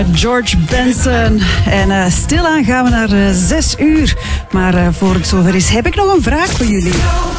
George Benson. En stilaan gaan we naar 6 uur. Maar voor het zover is, heb ik nog een vraag voor jullie.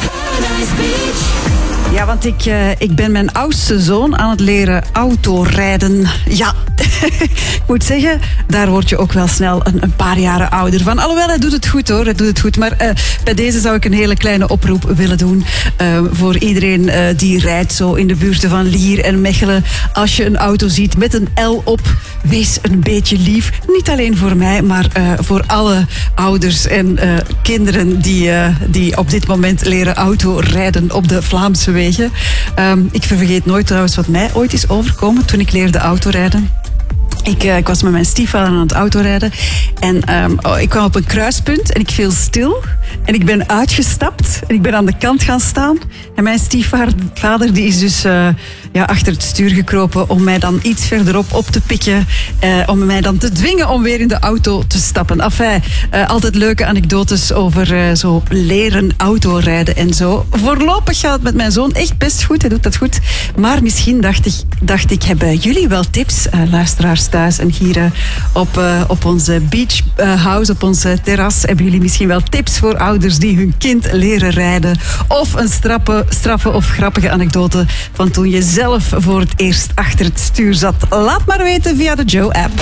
Ja, want ik ben mijn oudste zoon aan het leren autorijden. Ja, ik moet zeggen, daar word je ook wel snel een paar jaren ouder van. Alhoewel, hij doet het goed hoor, hij doet het goed. Maar bij deze zou ik een hele kleine oproep willen doen. Voor iedereen die rijdt zo in de buurten van Lier en Mechelen. Als je een auto ziet met een L op, wees een beetje lief. Niet alleen voor mij, maar voor alle ouders en kinderen die op dit moment leren autorijden op de Vlaamse wegen. Ik vergeet nooit trouwens wat mij ooit is overkomen toen ik leerde autorijden. Ik was met mijn stiefvader aan het autorijden en ik kwam op een kruispunt en ik viel stil en ik ben uitgestapt en ik ben aan de kant gaan staan en mijn stiefvader die is dus achter het stuur gekropen om mij dan iets verderop op te pikken, om mij dan te dwingen om weer in de auto te stappen. Enfin, altijd leuke anekdotes over zo leren autorijden en zo. Voorlopig gaat het met mijn zoon echt best goed, hij doet dat goed, maar misschien dacht ik hebben jullie wel tips, luisteraars thuis en hier op onze beach house, op onze terras, hebben jullie misschien wel tips voor ouders die hun kind leren rijden of een straffe of grappige anekdote van toen je zelf voor het eerst achter het stuur zat. Laat maar weten via de Joe-app.